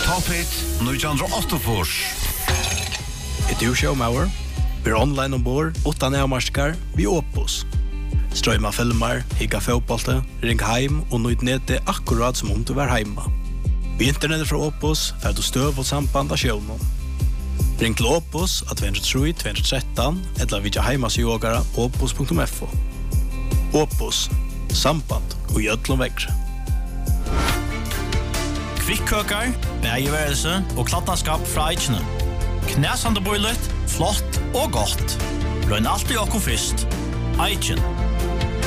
Top Hit 1908. Du showmauer. Vi online ombord, utan avmarskar, vi Opus. Strøyma filmer, higga fotbollte, ring heim og nøyd nede akkurat som om du var heima. Vi internettet fra Opus, fer du støv og samband av sjøvnen. Ring til Opus av 203-213, eller vidja heimasjågara opus.fo. Opus, samband og gjødlom vekkre. Kvikkøkar, bægeværelse og klattenskap fra Eichene. Knæsande bøylet, flott og godt. Røyn alltid okko fyrst. Eichen.